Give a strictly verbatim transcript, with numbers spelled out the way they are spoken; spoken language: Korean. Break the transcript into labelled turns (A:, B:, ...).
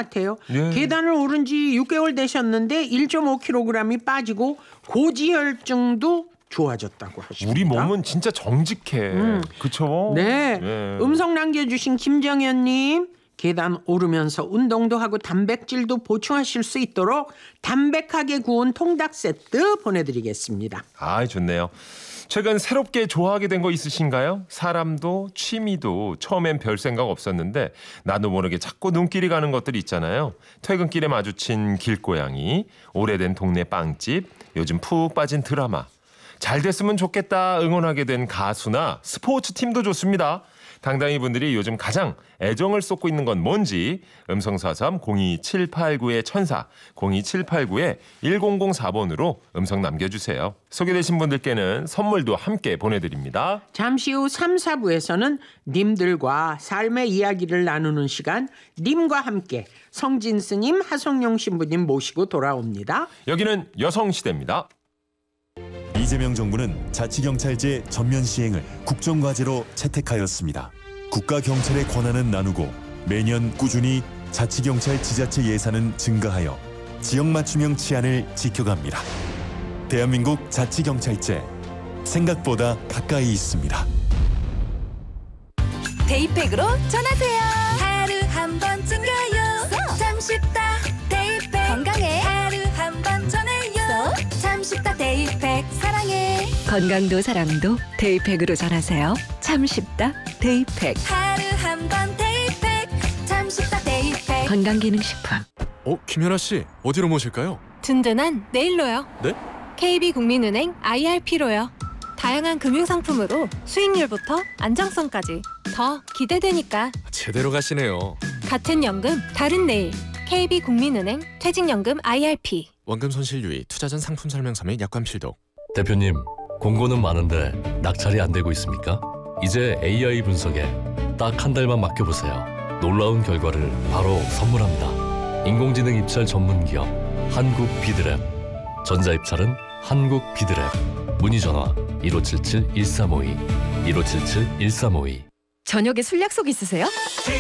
A: 같아요.
B: 네.
A: 계단을 오른 지 육 개월 되셨는데 일 점 오 킬로그램이 빠지고 고지혈증도 좋아졌다고 하십니다.
B: 우리 몸은 진짜 정직해. 음. 그쵸?
A: 네.
B: 네.
A: 음성 남겨주신 김정현님. 계단 오르면서 운동도 하고 단백질도 보충하실 수 있도록 담백하게 구운 통닭 세트 보내드리겠습니다.
B: 아, 좋네요. 최근 새롭게 좋아하게 된 거 있으신가요? 사람도 취미도 처음엔 별 생각 없었는데 나도 모르게 자꾸 눈길이 가는 것들이 있잖아요. 퇴근길에 마주친 길고양이, 오래된 동네 빵집, 요즘 푹 빠진 드라마. 잘 됐으면 좋겠다 응원하게 된 가수나 스포츠팀도 좋습니다. 당당히 분들이 요즘 가장 애정을 쏟고 있는 건 뭔지 음성사삼 공이칠팔구의 천사 공이칠팔구의 일공공사 번으로 음성 남겨주세요. 소개되신 분들께는 선물도 함께 보내드립니다.
A: 잠시 후 삼, 사부에서는 님들과 삶의 이야기를 나누는 시간 님과 함께 성진 스님, 하성룡 신부님 모시고 돌아옵니다.
B: 여기는 여성시대입니다.
C: 이재명 정부는 자치경찰제 전면 시행을 국정과제로 채택하였습니다. 국가경찰의 권한은 나누고 매년 꾸준히 자치경찰 지자체 예산은 증가하여 지역 맞춤형 치안을 지켜갑니다. 대한민국 자치경찰제, 생각보다 가까이 있습니다.
D: 데이팩으로 전하세요. 하루 한 번 챙겨요. 참 쉽다. 데이팩 건강해. 하루 한 번 전해요. 참 쉽다. 데이팩 사랑해.
E: 건강도 사랑도 데이팩으로 전하세요. 참 쉽다. 데이팩.
D: 하루 한 번 데이팩. 참 쉽다. 데이팩.
E: 건강기능식품.
F: 어, 김연아 씨, 어디로 모실까요?
G: 든든한 내일로요.
F: 네?
G: 케이비국민은행 아이알피로요. 다양한 금융상품으로 수익률부터 안정성까지 더 기대되니까.
F: 제대로 가시네요.
G: 같은 연금 다른 내일. 케이비국민은행 퇴직연금 아이알피.
F: 원금 손실 유의, 투자 전 상품 설명서 및 약관 필독.
H: 대표님, 공고는 많은데 낙찰이 안 되고 있습니까? 이제 에이아이 분석에 딱 한 달만 맡겨보세요. 놀라운 결과를 바로 선물합니다. 인공지능 입찰 전문 기업 한국 비드랩. 전자입찰은 한국 비드랩. 문의 전화 일오칠칠 일삼오이 일오칠칠 일삼오이.
E: 저녁에 술 약속 있으세요?